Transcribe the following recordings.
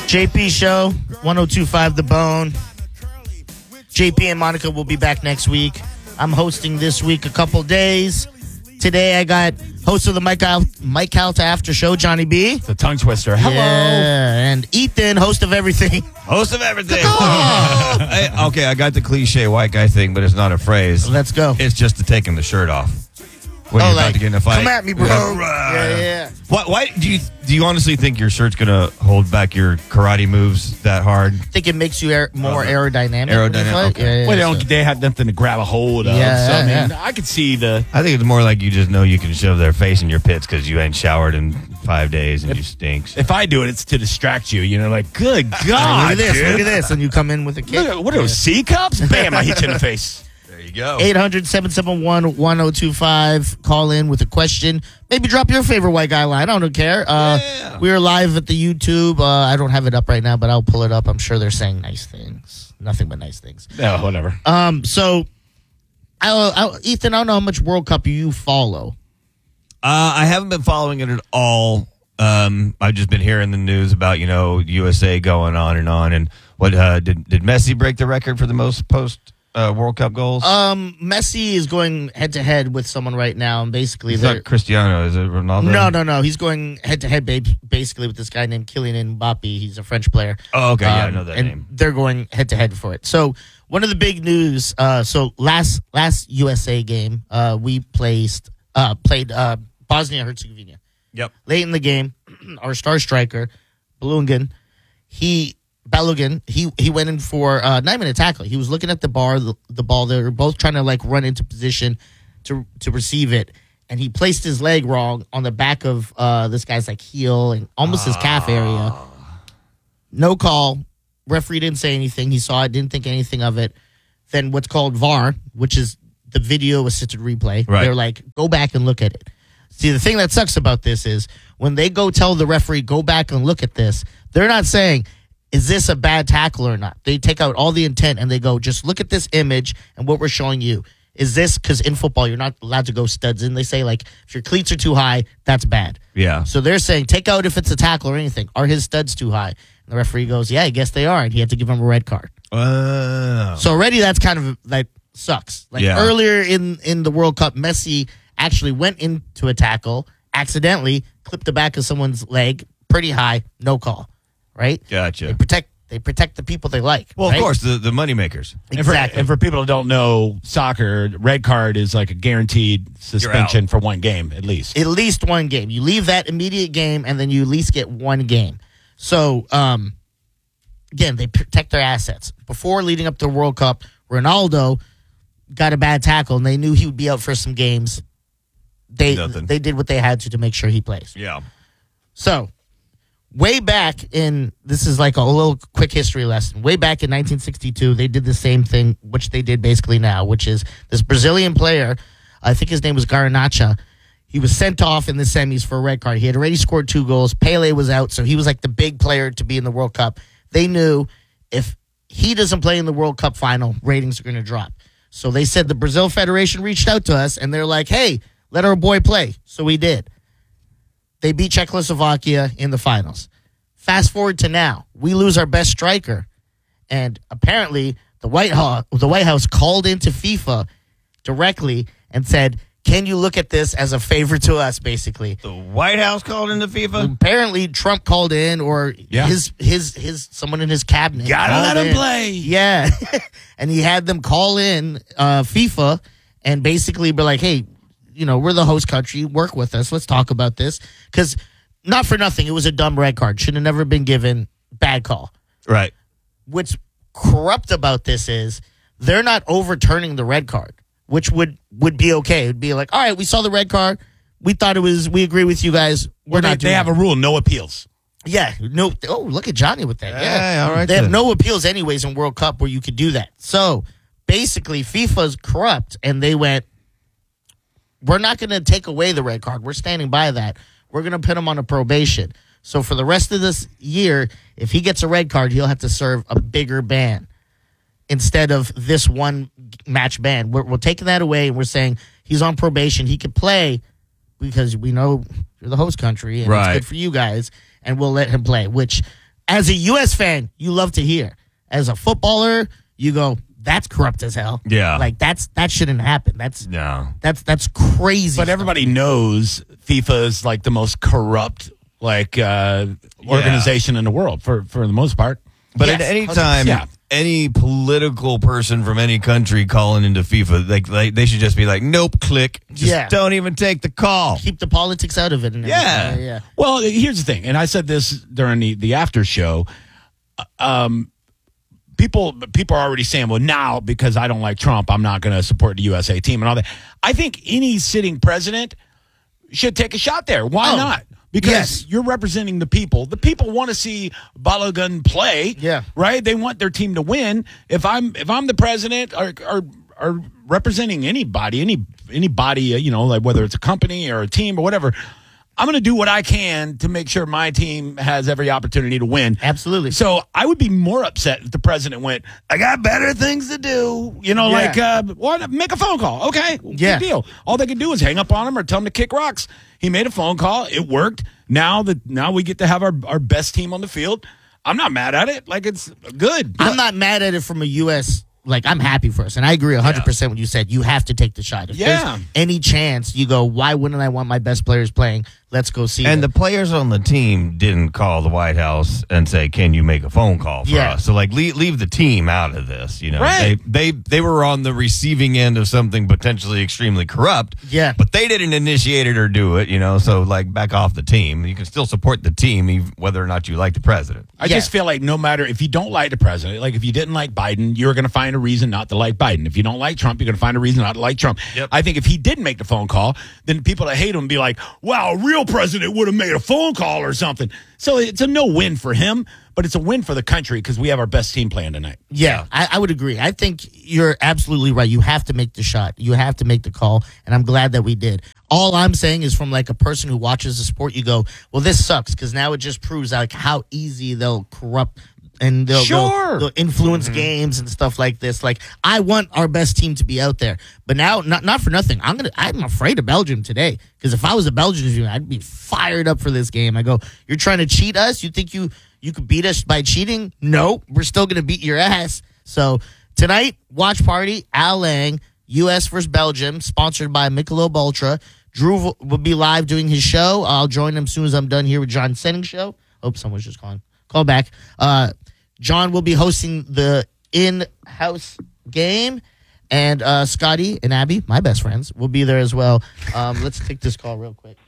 JP Show, 102.5 The Bone. JP and Monica will be back next week. I'm hosting this week a couple days. Today I got host of the Mike Calta After Show, Johnny B. The tongue twister. Hello. Yeah, and Ethan, host of everything. Host of everything. Okay, I got the cliche white guy thing, but it's not a phrase. Let's go. It's just to taking the shirt off. When you're about to get in a fight. Come at me, bro. Yeah. Why do you honestly think your shirt's gonna hold back your karate moves that hard? I think it makes you more aerodynamic. Okay. Well, they have nothing to grab a hold of. I could see the. I think it's more like you just know you can shove their face in your pits because you ain't showered in 5 days and you stink. If I do it, it's to distract you. You know, like, good God. Look at this. And you come in with a kick. What are those, C cups? Bam, I hit you in the face. There you go. 800-771-1025. Call in with a question. Maybe drop your favorite white guy line. I don't care. We're live at the YouTube. I don't have it up right now, but I'll pull it up. I'm sure they're saying nice things. Nothing but nice things. Yeah, whatever. So, Ethan, I don't know how much World Cup you follow. I haven't been following it at all. I've just been hearing the news about, USA going on. And what did Messi break the record for the most post World Cup goals? Messi is going head to head with someone right now, and basically it's not Cristiano, is it Ronaldo? No. He's going head to head basically with this guy named Kylian Mbappe. He's a French player. Oh, okay, I know that and name. They're going head to head for it. So one of the big news. So last USA game, we played Bosnia Herzegovina. Yep. Late in the game, our star striker Balogun, he went in for not even a tackle. He was looking at the ball. They were both trying to run into position to receive it, and he placed his leg wrong on the back of this guy's heel and almost his calf area. No call. Referee didn't say anything. He saw it, didn't think anything of it. Then what's called VAR, which is the video assisted replay. Right. They're like, go back and look at it. See, the thing that sucks about this is when they go tell the referee, go back and look at this, they're not saying, is this a bad tackle or not? They take out all the intent and they go, just look at this image and what we're showing you. Is this, because in football, you're not allowed to go studs in. They say, if your cleats are too high, that's bad. Yeah. So they're saying, take out if it's a tackle or anything. Are his studs too high? And the referee goes, yeah, I guess they are. And he had to give him a red card. So already that's kind of, sucks. Earlier in the World Cup, Messi actually went into a tackle, accidentally clipped the back of someone's leg pretty high, no call. Right? Gotcha. They protect the people they like. Well, right? of course, the money makers. Exactly. And for people that don't know, soccer, red card is like a guaranteed suspension for one game, at least. At least one game. You leave that immediate game, and then you at least get one game. So, again, they protect their assets. Before leading up to the World Cup, Ronaldo got a bad tackle, and they knew he would be out for some games. They did what they had to make sure he plays. Yeah. So, way back in, this is like a little quick history lesson. Way back in 1962, they did the same thing, which they did basically now, which is this Brazilian player, I think his name was Garnacha. He was sent off in the semis for a red card. He had already scored 2 goals. Pele was out, so he was like the big player to be in the World Cup. They knew if he doesn't play in the World Cup final, ratings are going to drop. So they said the Brazil Federation reached out to us, and they're like, hey, let our boy play. So we did. They beat Czechoslovakia in the finals. Fast forward to now. We lose our best striker. And apparently, the White House called into FIFA directly and said, can you look at this as a favor to us, basically? The White House called into FIFA? Apparently, Trump called in, or his someone in his cabinet. Gotta let him play. Yeah. And he had them call in FIFA and basically be like, hey, we're the host country. Work with us. Let's talk about this. Because not for nothing, it was a dumb red card. Should have never been given. Bad call. Right. What's corrupt about this is they're not overturning the red card, which would be okay. It would be like, all right, we saw the red card. We thought we agree with you guys. They have a rule, no appeals. Yeah. No. Oh, look at Johnny with that. Yeah. All right. They have no appeals anyways in World Cup where you could do that. So basically, FIFA's corrupt, and they went, we're not going to take away the red card. We're standing by that. We're going to put him on a probation. So for the rest of this year, if he gets a red card, he'll have to serve a bigger ban instead of this one match ban. We're taking that away, and we're saying he's on probation. He could play because we know you're the host country, and it's good for you guys, and we'll let him play, which as a U.S. fan, you love to hear. As a footballer, you go, that's corrupt as hell. Yeah. Like that shouldn't happen. That's crazy. But everybody knows FIFA is like the most corrupt organization in the world for the most part. But Yes, at any time, any political person from any country calling into FIFA, they should just be like, nope, click. Just don't even take the call. Keep the politics out of it. And everything. Yeah. Well, here's the thing, and I said this during the after show. People are already saying, well, now because I don't like Trump, I'm not going to support the USA team and all that. I think any sitting president should take a shot there. Why not? Because you're representing the people. The people want to see Balogun play. Yeah. Right? They want their team to win. If I'm the president or representing anybody, like whether it's a company or a team or whatever, I'm going to do what I can to make sure my team has every opportunity to win. Absolutely. So I would be more upset if the president went, I got better things to do. Make a phone call. Okay. Big deal. All they can do is hang up on him or tell him to kick rocks. He made a phone call. It worked. Now we get to have our best team on the field. I'm not mad at it. Like, it's good. I'm not mad at it from a U.S. Like, I'm happy for us. And I agree 100% when you said you have to take the shot. If there's any chance, you go, why wouldn't I want my best players playing? Let's go see And them. the players on the team didn't call the White House and say, can you make a phone call for us? So, like, leave the team out of this. You know, right. They were on the receiving end of something potentially extremely corrupt. Yeah. But they didn't initiate it or do it, so, like, back off the team. You can still support the team whether or not you like the president. I just feel like no matter if you don't like the president, like if you didn't like Biden, you're going to find a reason not to like Biden. If you don't like Trump, you're going to find a reason not to like Trump. Yep. I think if he did make the phone call, then people that hate him be like, wow, a real president would have made a phone call or something. So it's a no-win for him, but it's a win for the country because we have our best team playing tonight. Yeah, I would agree. I think you're absolutely right. You have to make the shot. You have to make the call, and I'm glad that we did. All I'm saying is from like a person who watches the sport, you go, well, this sucks because now it just proves like how easy they'll corrupt and they'll influence games and stuff like this. Like, I want our best team to be out there, but now not for nothing. I'm afraid of Belgium today because if I was a Belgian team, I'd be fired up for this game. I go, you're trying to cheat us? You think you could beat us by cheating? No, we're still gonna beat your ass. So tonight, watch party, Al Lang, U.S. versus Belgium, sponsored by Michelob Ultra. Drew will be live doing his show. I'll join him as soon as I'm done here with John Senning's show. Oh, someone's just calling. Call back. John will be hosting the in-house game, and Scotty and Abby, my best friends, will be there as well. Let's take this call real quick.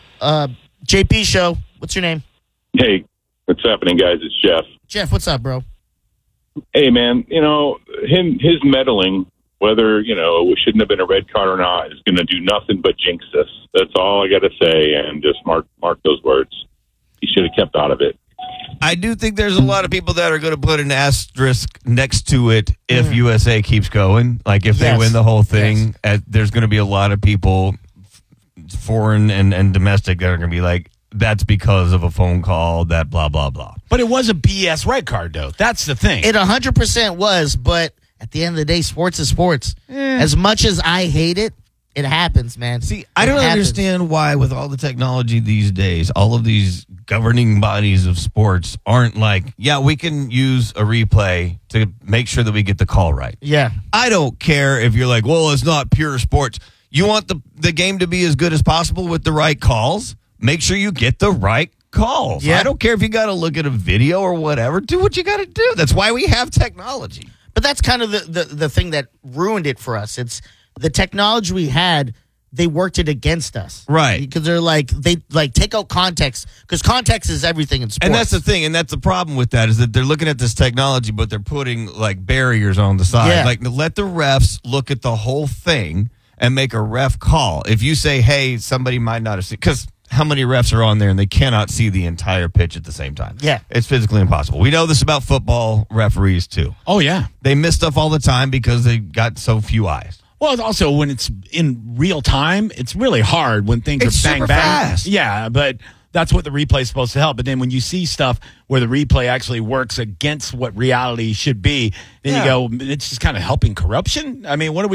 JP Show, what's your name? Hey, what's happening, guys? It's Jeff. Jeff, what's up, bro? Hey, man, his meddling, whether, it shouldn't have been a red card or not, is going to do nothing but jinx us. That's all I got to say, and just mark those words. He should have kept out of it. I do think there's a lot of people that are going to put an asterisk next to it if USA keeps going. Like, if they win the whole thing, there's going to be a lot of people, foreign and domestic, that are going to be like, that's because of a phone call, that blah, blah, blah. But it was a BS red card, though. That's the thing. It 100% was, but at the end of the day, sports is sports. As much as I hate it, it happens, man. See, I don't understand why, with all the technology these days, all of these governing bodies of sports aren't like, we can use a replay to make sure that we get the call right. Yeah. I don't care if you're like, well, it's not pure sports. You want the game to be as good as possible with the right calls? Make sure you get the right calls. Yeah. I don't care if you got to look at a video or whatever. Do what you got to do. That's why we have technology. But that's kind of the thing that ruined it for us. It's the technology we had, they worked it against us. Right. Because they take out context, because context is everything in sports. And that's the thing, and that's the problem with that, is that they're looking at this technology, but they're putting like barriers on the side. Yeah. Like, let the refs look at the whole thing and make a ref call. If you say, hey, somebody might not have seen, because how many refs are on there and they cannot see the entire pitch at the same time? Yeah. It's physically impossible. We know this about football referees, too. Oh, yeah. They miss stuff all the time because they got so few eyes. Well, also, when it's in real time, it's really hard when things are bang, super bang. fast. Yeah, but that's what the replay is supposed to help. But then when you see stuff where the replay actually works against what reality should be, then you go, it's just kind of helping corruption? I mean, what are we doing?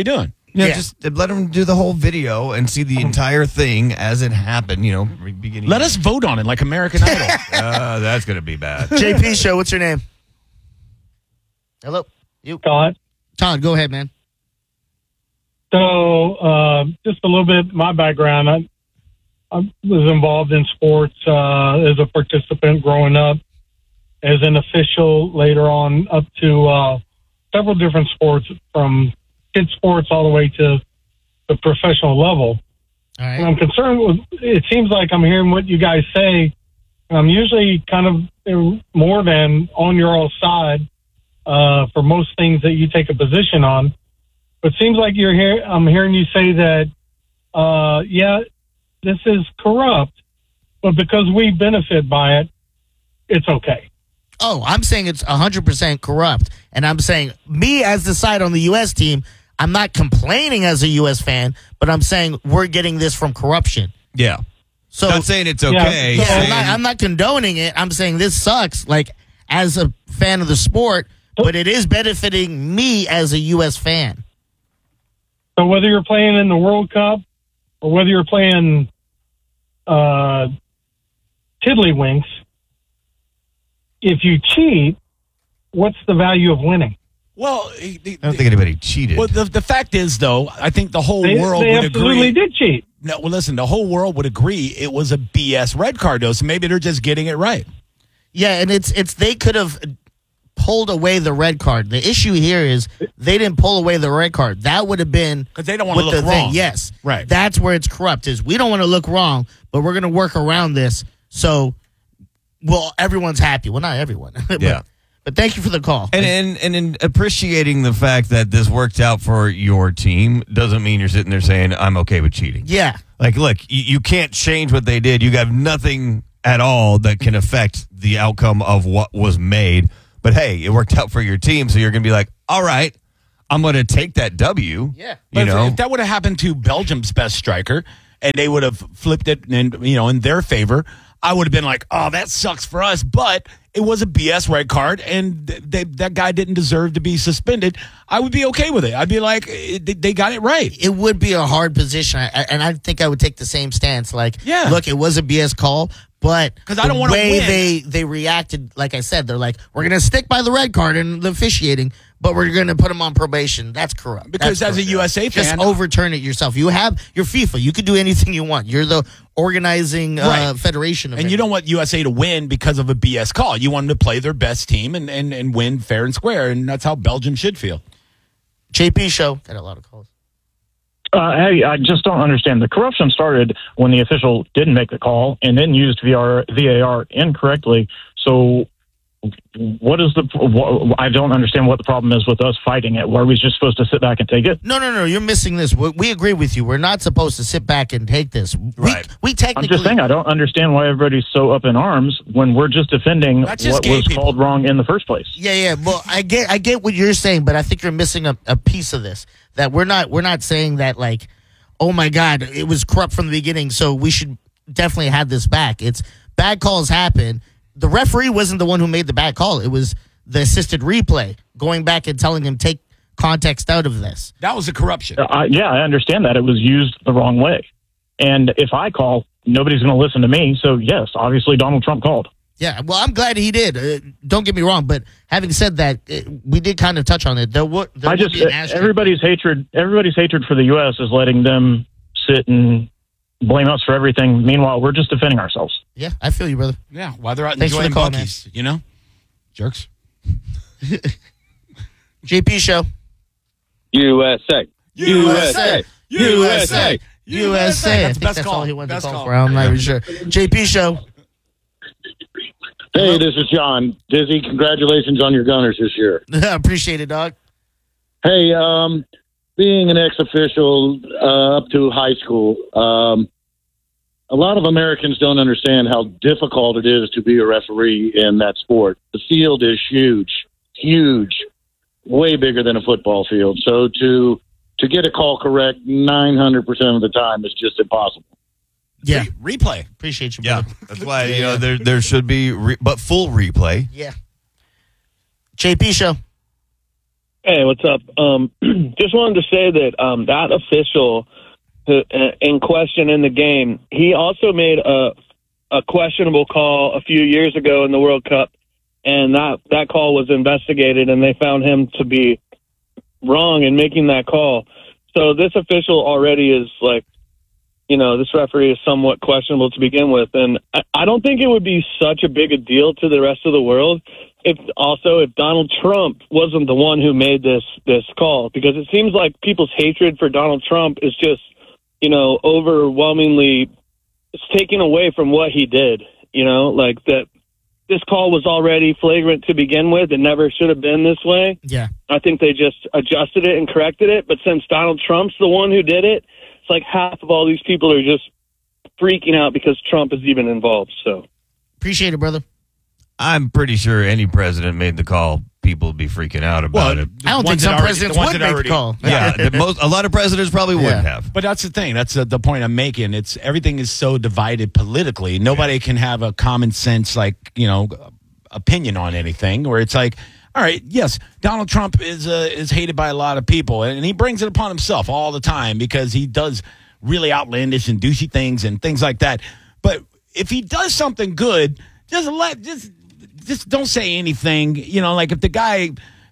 Yeah, just let them do the whole video and see the entire thing as it happened, beginning. Let us vote on it like American Idol. That's going to be bad. JP Show, what's your name? Hello? You. Todd. Todd, go ahead, man. So, just a little bit my background. I was involved in sports as a participant growing up, as an official later on, up to several different sports, from kid sports all the way to the professional level. All right. And I'm concerned with, it seems like I'm hearing what you guys say. I'm usually kind of more than on your all side for most things that you take a position on. But it seems like I'm hearing you say that, this is corrupt, but because we benefit by it, it's okay. Oh, I'm saying it's 100% corrupt. And I'm saying, me as the side on the U.S. team, I'm not complaining as a U.S. fan, but I'm saying we're getting this from corruption. Yeah. So not saying it's okay. Yeah, I'm not condoning it. I'm saying this sucks, like, as a fan of the sport, but it is benefiting me as a U.S. fan. So whether you're playing in the World Cup or whether you're playing tiddlywinks, if you cheat, what's the value of winning? Well, I don't think anybody cheated. Well, the fact is, though, I think the whole world they would absolutely agree. did cheat. No, well, listen, the whole world would agree it was a BS red card, though, so maybe they're just getting it right. Yeah, and it's they could have pulled away the red card. The issue here is they didn't pull away the red card. That would have been because they don't want to with look the wrong. thing. Yes, right. That's where it's corrupt. Is we don't want to look wrong, but we're going to work around this. So, well, everyone's happy. Well, not everyone. Yeah. But thank you for the call. And in appreciating the fact that this worked out for your team doesn't mean you're sitting there saying, I'm okay with cheating. Yeah. Like, look, you can't change what they did. You have nothing at all that can affect the outcome of what was made. But, hey, it worked out for your team, so you're going to be like, all right, I'm going to take that W. Yeah. But if that would have happened to Belgium's best striker and they would have flipped it in their favor, I would have been like, oh, that sucks for us. But it was a BS red card, and that guy didn't deserve to be suspended. I would be okay with it. I'd be like, they got it right. It would be a hard position, and I think I would take the same stance. Like, yeah. Look, it was a BS call, but because I don't want to win. Way they reacted, like I said, they're like, we're going to stick by the red card and the officiating, but we're going to put him on probation. That's corrupt. Because as a USA fan, just overturn it yourself. You have your FIFA. You can do anything you want. You're the organizing federation of and it. you don't want USA to win because of a BS call. You want them to play their best team and win fair and square, and that's how Belgium should feel. JP Show. Got a lot of calls. Hey, I just don't understand. The corruption started when the official didn't make the call and then used VAR incorrectly. So what is I don't understand what the problem is with us fighting it. Were we just supposed to sit back and take it? No. You're missing this. We agree with you. We're not supposed to sit back and take this. Right. We technically. I'm just saying I don't understand why everybody's so up in arms when we're just defending what was called wrong in the first place. Yeah. Well, I get what you're saying, but I think you're missing a piece of this. That we're not saying that, like, oh my God, it was corrupt from the beginning, so we should definitely have this back. It's bad calls happen. The referee wasn't the one who made the bad call. It was the assisted replay going back and telling him take context out of this. That was a corruption. Yeah, I understand that. It was used the wrong way. And if I call, nobody's going to listen to me. So, yes, obviously Donald Trump called. Yeah, well, I'm glad he did. Don't get me wrong, but having said that, we did kind of touch on it. Everybody's hatred for the U.S. is letting them sit and blame us for everything. Meanwhile, we're just defending ourselves. Yeah, I feel you, brother. Yeah, while they're out Thanks enjoying for the call, Buc-ee's, jerks. JP Show. USA. USA. USA. USA. I That's think best that's call. all he wanted Best to call call. for. I'm not even sure. JP Show. Hey, this is John. Dizzy, congratulations on your Gunners this year. Appreciate it, dog. Hey, being an ex-official up to high school, a lot of Americans don't understand how difficult it is to be a referee in that sport. The field is huge, way bigger than a football field. So to get a call correct 900% of the time is just impossible. Yeah. Replay. Appreciate you, Yeah, brother. that's why there should be, but full replay. Yeah. JP Show. Hey, what's up? Just wanted to say that that official in question in the game, he also made a questionable call a few years ago in the World Cup, and that call was investigated, and they found him to be wrong in making that call. So this official already is like, this referee is somewhat questionable to begin with, and I don't think it would be such a big a deal to the rest of the world if Donald Trump wasn't the one who made this call, because it seems like people's hatred for Donald Trump is just, overwhelmingly, it's taken away from what he did, like that. This call was already flagrant to begin with. It never should have been this way. Yeah. I think they just adjusted it and corrected it. But since Donald Trump's the one who did it, it's like half of all these people are just freaking out because Trump is even involved. So appreciate it, brother. I'm pretty sure any president made the call, people would be freaking out about it. I don't think some presidents would make the call. Yeah, a lot of presidents probably wouldn't have. But that's the thing. That's the point I'm making. Everything is so divided politically. Nobody can have a common sense, opinion on anything. Where it's like, all right, yes, Donald Trump is hated by a lot of people, and he brings it upon himself all the time because he does really outlandish and douchey things and things like that. But if he does something good, just don't say anything. Like if the guy,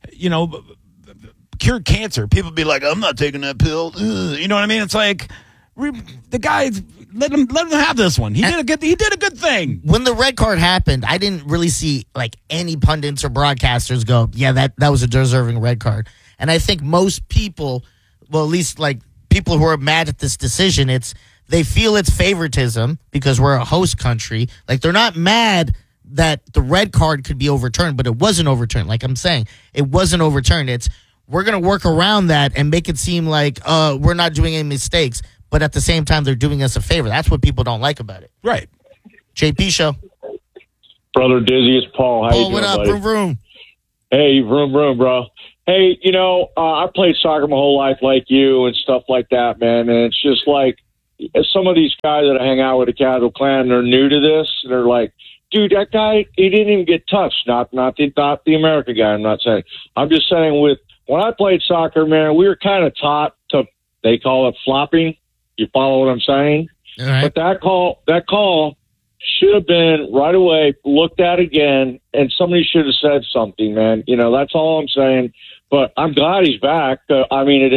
cured cancer, people be like, I'm not taking that pill. You know what I mean? It's like the guy, let him have this one. He did a good thing. When the red card happened, I didn't really see any pundits or broadcasters go, yeah, that was a deserving red card. And I think most people, well, at least people who are mad at this decision, they feel it's favoritism because we're a host country. They're not mad that the red card could be overturned, but it wasn't overturned. Like I'm saying, it wasn't overturned. We're going to work around that and make it seem like we're not doing any mistakes, but at the same time, they're doing us a favor. That's what people don't like about it. Right. JP Show. Brother Dizzy, it's Paul. How you doing, what up? buddy? Vroom, vroom. Hey, vroom, vroom, bro. Hey, I played soccer my whole life like you and stuff like that, man. And it's just like some of these guys that I hang out with at Casual Clan, they're new to this. And they're like, dude, that guy, he didn't even get touched. Not the American guy, I'm not saying. I'm just saying when I played soccer, man, we were kind of taught they call it flopping. You follow what I'm saying? All right. But that call should have been right away looked at again, and somebody should have said something, man. That's all I'm saying. But I'm glad he's back. It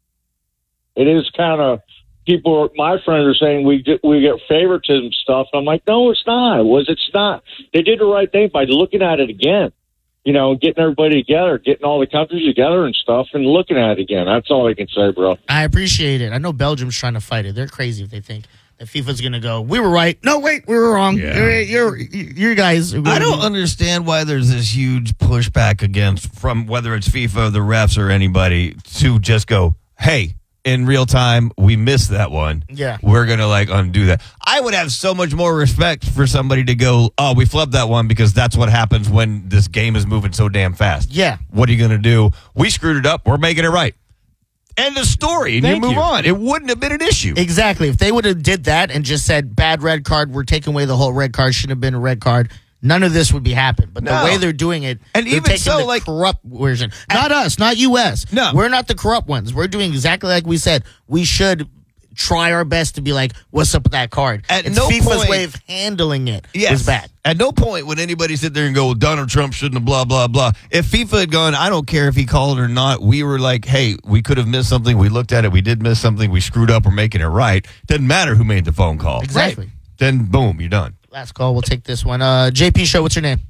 is kind of, my friends are saying we get favoritism stuff. I'm like, no, it's not. It's not. They did the right thing by looking at it again, getting everybody together, getting all the countries together and stuff and looking at it again. That's all I can say, bro. I appreciate it. I know Belgium's trying to fight it. They're crazy if they think that FIFA's going to go, we were right. No, wait, we were wrong. Yeah. You guys. I don't understand why there's this huge pushback from whether it's FIFA, the refs, or anybody to just go, hey, in real time, we missed that one. Yeah. We're going to undo that. I would have so much more respect for somebody to go, oh, we flubbed that one because that's what happens when this game is moving so damn fast. Yeah. What are you going to do? We screwed it up. We're making it right. End of story. And Thank you move you. on. It wouldn't have been an issue. Exactly. If they would have did that and just said, bad red card, we're taking away the whole red card, shouldn't have been a red card, none of this would be happening. But No. the way they're doing it, And they're even taking so, the corrupt version. Not us, not U.S. No. We're not the corrupt ones. We're doing exactly like we said. We should try our best to be like, what's up with that card? At It's no FIFA's point- way of handling it Yes. was bad. At no point would anybody sit there and go, well, Donald Trump shouldn't have blah, blah, blah. If FIFA had gone, I don't care if he called it or not, we were like, hey, we could have missed something. We looked at it. We did miss something. We screwed up. We're making it right. Doesn't matter who made the phone call. Exactly. Right. Then, boom, you're done. Last call. We'll take this one. JP Show, what's your name?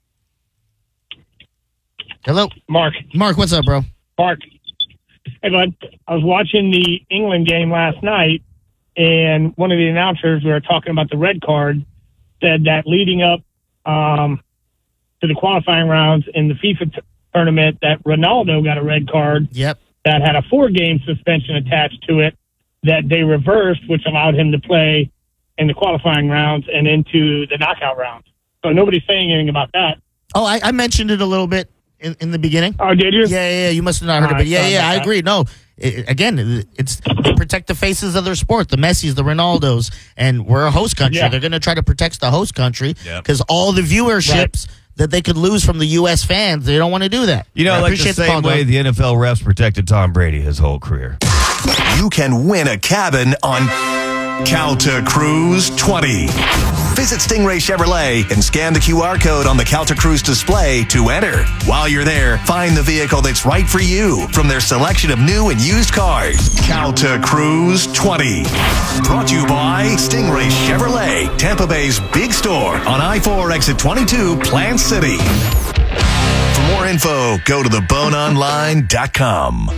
Hello? Mark. Mark, what's up, bro? Mark. Hey, bud. I was watching the England game last night, and one of the announcers, we were talking about the red card, said that leading up to the qualifying rounds in the FIFA tournament, that Ronaldo got a red card Yep. that had a 4-game suspension attached to it that they reversed, which allowed him to play in the qualifying rounds and into the knockout rounds. So nobody's saying anything about that. Oh, I mentioned it a little bit in the beginning. Oh, did you? Yeah. You must have not heard it, but I agree. No, it's they protect the faces of their sport, the Messis, the Ronaldos, and we're a host country. Yeah. They're going to try to protect the host country Yep. because all the viewerships that they could lose from the U.S. fans. They don't want to do that. You know, like the same way the NFL refs protected Tom Brady his whole career. You can win a cabin on Calta Cruise 20. Visit Stingray Chevrolet and scan the QR code on the Calta Cruise display to enter. While you're there, find the vehicle that's right for you from their selection of new and used cars. Calta Cruise 20. Brought to you by Stingray Chevrolet, Tampa Bay's big store on I-4 exit 22, Plant City. For more info, go to theboneonline.com.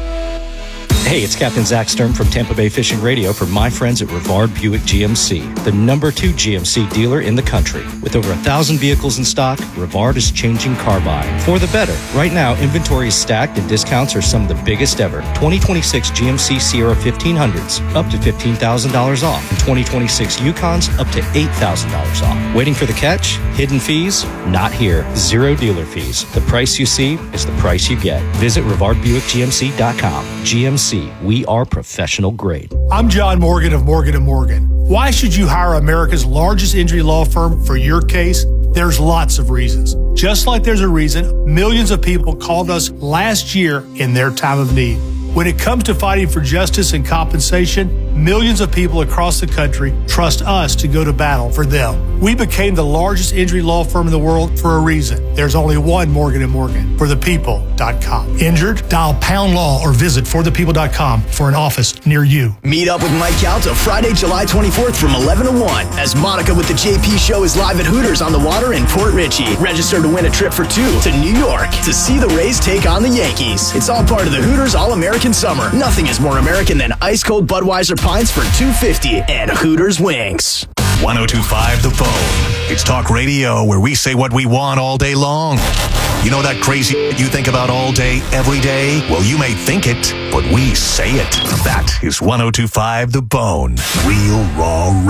Hey, it's Captain Zach Sturm from Tampa Bay Fishing Radio for my friends at Rivard Buick GMC, the #2 GMC dealer in the country. With over 1,000 vehicles in stock, Rivard is changing car buying for the better. Right now, inventory is stacked and discounts are some of the biggest ever. 2026 GMC Sierra 1500s, up to $15,000 off. And 2026 Yukons, up to $8,000 off. Waiting for the catch? Hidden fees? Not here. Zero dealer fees. The price you see is the price you get. Visit RivardBuickGMC.com. GMC. We are professional grade. I'm John Morgan of Morgan & Morgan. Why should you hire America's largest injury law firm for your case? There's lots of reasons. Just like there's a reason millions of people called us last year in their time of need. When it comes to fighting for justice and compensation, millions of people across the country trust us to go to battle for them. We became the largest injury law firm in the world for a reason. There's only one Morgan & Morgan, forthepeople.com. Injured? Dial #law or visit forthepeople.com for an office near you. Meet up with Mike Calta Friday, July 24th from 11 to 1 as Monica with the JP Show is live at Hooters on the Water in Port Richey. Register to win a trip for 2 to New York to see the Rays take on the Yankees. It's all part of the Hooters All-American Summer. Nothing is more American than ice-cold Budweiser pints for $2.50 and Hooters wings. 102.5 The Phone. It's talk radio where we say what we want all day long. You know that crazy you think about all day, every day? Well, you may think it, but we say it. That is 102.5 The Bone. Real Raw Radio.